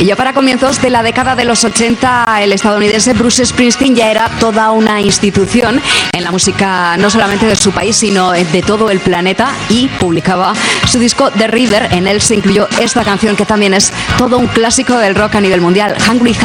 Y ya para comienzos de la década de los 80, el estadounidense Bruce Springsteen ya era toda una institución en la música, no solamente de su país, sino de todo el planeta, y publicaba su disco The River. En él se incluyó esta canción que también es todo un clásico del rock a nivel mundial, Hungry